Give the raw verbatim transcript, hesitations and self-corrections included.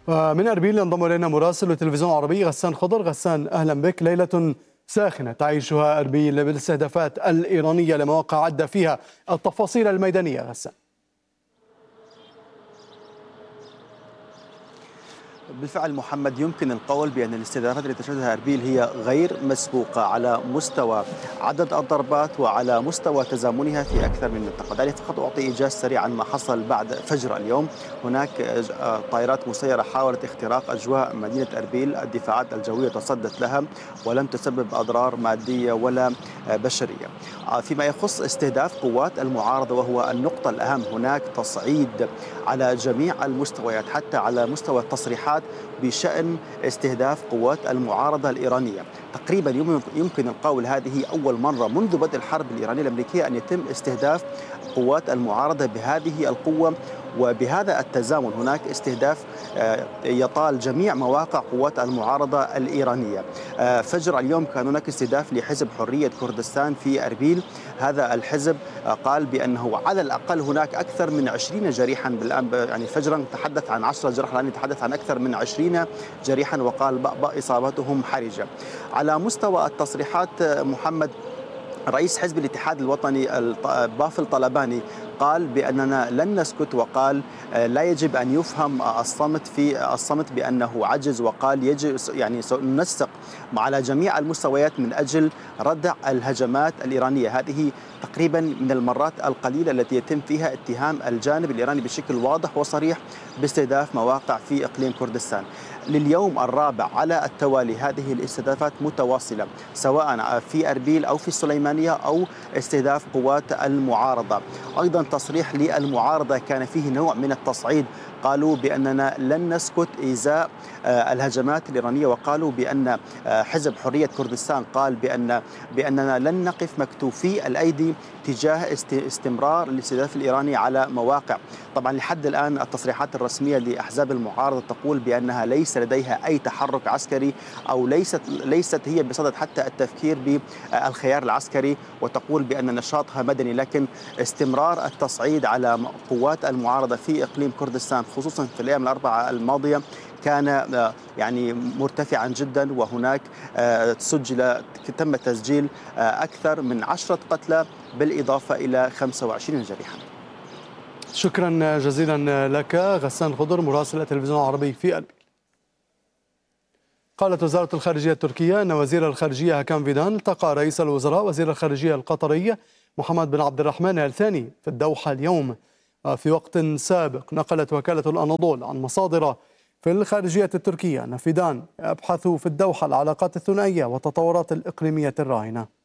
ومن أربيل ينضم إلينا مراسل التلفزيون العربي غسان خضر. غسان، أهلا بك. ليلة ساخنة تعيشها أربيل بالاستهدافات الإيرانية لمواقع عدة، فيها التفاصيل الميدانية. غسان. بالفعل محمد، يمكن القول بأن الاستهدافات التي تشهدها أربيل هي غير مسبوقة على مستوى عدد الضربات وعلى مستوى تزامنها في أكثر من منطقة. دعني فقط أعطي إيجاز سريع عن ما حصل بعد فجر اليوم. هناك طائرات مسيرة حاولت اختراق أجواء مدينة أربيل، الدفاعات الجوية تصدت لها ولم تسبب أضرار مادية ولا بشرية. فيما يخص استهداف قوات المعارضة وهو النقطة الأهم، هناك تصعيد على جميع المستويات حتى على مستوى التصريحات بشأن استهداف قوات المعارضة الإيرانية. تقريبا يمكن القول هذه أول مرة منذ بدء الحرب الإيرانية الأمريكية أن يتم استهداف قوات المعارضة بهذه القوة وبهذا التزامن. هناك استهداف يطال جميع مواقع قوات المعارضة الإيرانية. فجر اليوم كان هناك استهداف لحزب حرية كردستان في أربيل. هذا الحزب قال بأنه على الأقل هناك أكثر من عشرين جريحا. بالآن يعني فجرا تحدث عن عشرة جرحى، الآن يتحدث عن أكثر من عشرين جريحا، وقال إصابتهم حرجة. على مستوى التصريحات محمد، رئيس حزب الاتحاد الوطني بافل طلباني قال بأننا لن نسكت، وقال لا يجب أن يفهم الصمت في الصمت بأنه عجز، وقال يجب يعني ننسق على جميع المستويات من أجل ردع الهجمات الإيرانية. هذه تقريبا من المرات القليلة التي يتم فيها اتهام الجانب الإيراني بشكل واضح وصريح باستهداف مواقع في إقليم كردستان. لليوم الرابع على التوالي هذه الاستهدافات متواصلة، سواء في أربيل أو في السليمانية أو استهداف قوات المعارضة. أيضا تصريح للمعارضة كان فيه نوع من التصعيد، قالوا بأننا لن نسكت إزاء الهجمات الإيرانية، وقالوا بأن حزب حرية كردستان قال بأن بأننا لن نقف مكتوفي الأيدي تجاه استمرار الاستهداف الإيراني على مواقع. طبعا لحد الآن التصريحات الرسمية لأحزاب المعارضة تقول بأنها ليس لديها أي تحرك عسكري، أو ليست ليست هي بصدد حتى التفكير بالخيار العسكري، وتقول بأن نشاطها مدني. لكن استمرار التصعيد على قوات المعارضة في إقليم كردستان خصوصا في الأيام الأربعة الماضية كان يعني مرتفعا جدا، وهناك سجل تم تسجيل أكثر من عشرة قتلى بالإضافة إلى خمسة وعشرين جريحا. شكرا جزيلا لك غسان خضر مراسل التلفزيون العربي في أربيل. قالت وزارة الخارجية التركية أن وزير الخارجية هاكان فيدان التقى رئيس الوزراء وزير الخارجية القطري محمد بن عبد الرحمن آل ثاني في الدوحة اليوم. في وقت سابق نقلت وكالة الأناضول عن مصادر في الخارجية التركية أن فيدان يبحث في الدوحة العلاقات الثنائية والتطورات الإقليمية الراهنة.